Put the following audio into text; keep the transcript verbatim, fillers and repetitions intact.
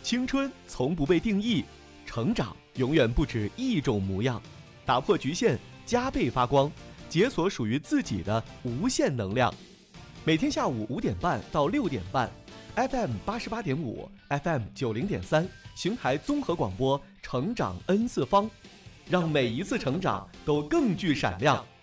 青春从不被定义，成长永远不止一种模样。打破局限，加倍发光，解锁属于自己的无限能量。每天下午五点半到六点半 ，F M 八十八点五 ，F M 九零点三，邢台综合广播，成长 N 次方，让每一次成长都更具闪亮。